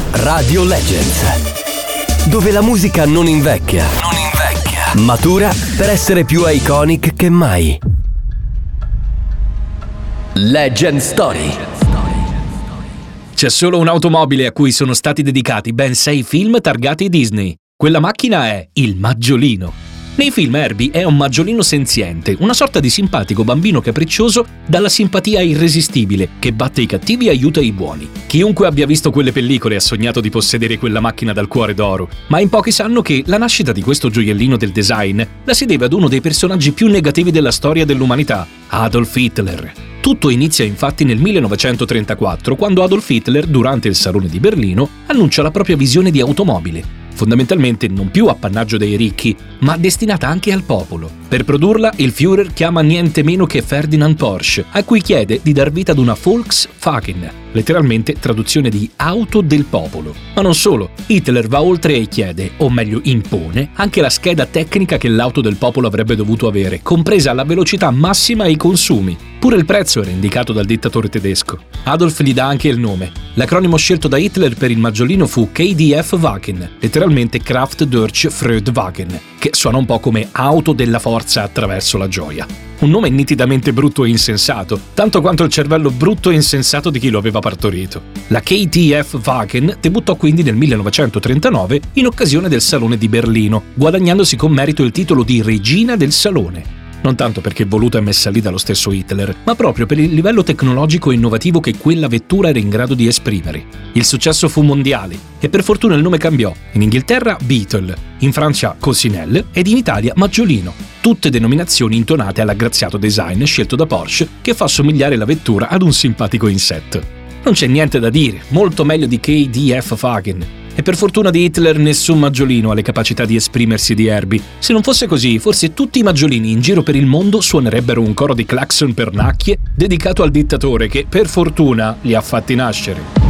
Radio Legends, dove la musica non invecchia, matura per essere più iconic che mai. Legend Story. C'è solo un'automobile a cui sono stati dedicati ben 6 film targati Disney. Quella macchina è il Maggiolino. Nei film Herbie è un maggiolino senziente, una sorta di simpatico bambino capriccioso dalla simpatia irresistibile, che batte i cattivi e aiuta i buoni. Chiunque abbia visto quelle pellicole ha sognato di possedere quella macchina dal cuore d'oro, ma in pochi sanno che la nascita di questo gioiellino del design la si deve ad uno dei personaggi più negativi della storia dell'umanità, Adolf Hitler. Tutto inizia infatti nel 1934, quando Adolf Hitler, durante il Salone di Berlino, annuncia la propria visione di automobile, fondamentalmente non più appannaggio dei ricchi, ma destinata anche al popolo. Per produrla, il Führer chiama niente meno che Ferdinand Porsche, a cui chiede di dar vita ad una Volkswagen, letteralmente traduzione di auto del popolo. Ma non solo, Hitler va oltre e chiede, o meglio impone, anche la scheda tecnica che l'auto del popolo avrebbe dovuto avere, compresa la velocità massima e i consumi. Pure il prezzo era indicato dal dittatore tedesco. Adolf gli dà anche il nome. L'acronimo scelto da Hitler per il maggiolino fu KDF-Wagen, letteralmente Kraft durch Freudwagen, che suona un po' come auto della forza attraverso la gioia. Un nome nitidamente brutto e insensato, tanto quanto il cervello brutto e insensato di chi lo aveva partorito. La KTF-Wagen debuttò quindi nel 1939 in occasione del Salone di Berlino, guadagnandosi con merito il titolo di regina del salone. Non tanto perché voluta e messa lì dallo stesso Hitler, ma proprio per il livello tecnologico e innovativo che quella vettura era in grado di esprimere. Il successo fu mondiale e per fortuna il nome cambiò. In Inghilterra Beetle, in Francia Coccinelle ed in Italia Maggiolino. Tutte denominazioni intonate all'aggraziato design scelto da Porsche che fa somigliare la vettura ad un simpatico insetto. Non c'è niente da dire, molto meglio di KDF-Wagen. E per fortuna di Hitler nessun maggiolino ha le capacità di esprimersi di Herbie. Se non fosse così, forse tutti i maggiolini in giro per il mondo suonerebbero un coro di clacson pernacchie dedicato al dittatore che, per fortuna, li ha fatti nascere.